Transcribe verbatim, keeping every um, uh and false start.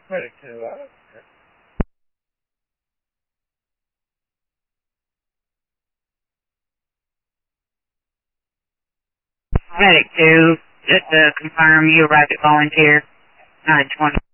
Medic two, uh, Medic two, just to confirm you arrived at volunteer nine twenty.